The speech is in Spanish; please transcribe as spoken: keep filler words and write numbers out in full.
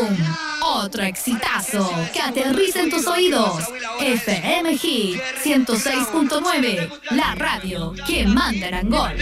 ¡Pum! Otro exitazo que aterriza en tus oídos. F M Hit ciento seis punto nueve, la radio que manda en Angol.